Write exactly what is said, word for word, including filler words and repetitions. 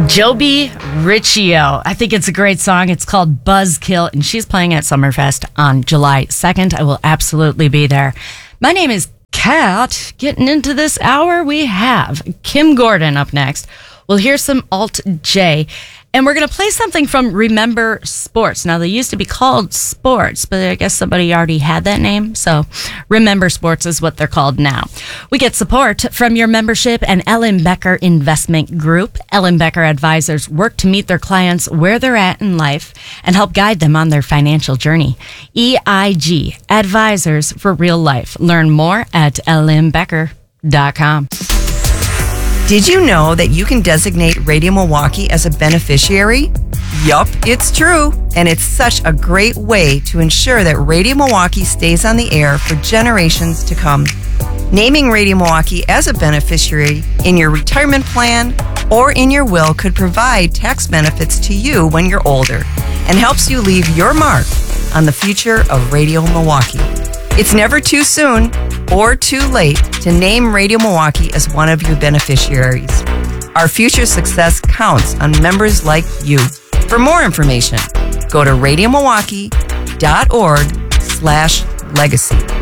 Joby Riccio. I think it's a great song. It's called Buzzkill, and she's playing at Summerfest on July second. I will absolutely be there. My name is Kat. Getting into this hour, we have Kim Gordon up next. We'll hear some Alt J, and we're going to play something from Remember Sports. Now, they used to be called Sports, but I guess somebody already had that name, so Remember Sports is what they're called now. We get support from your membership and Ellen Becker Investment Group. Ellen Becker advisors work to meet their clients where they're at in life and help guide them on their financial journey. E I G, Advisors for Real Life. Learn more at ellen becker dot com. Did you know that you can designate Radio Milwaukee as a beneficiary? Yup, it's true. And it's such a great way to ensure that Radio Milwaukee stays on the air for generations to come. Naming Radio Milwaukee as a beneficiary in your retirement plan or in your will could provide tax benefits to you when you're older and helps you leave your mark on the future of Radio Milwaukee. It's never too soon or too late to name Radio Milwaukee as one of your beneficiaries. Our future success counts on members like you. For more information, go to radio milwaukee dot org slash legacy.